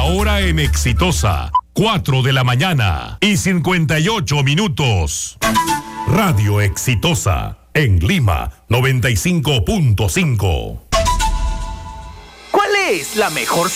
hora en Exitosa, 4 de la mañana y 58 minutos. Radio Exitosa, en Lima, 95.5. ¿Cuál es la mejor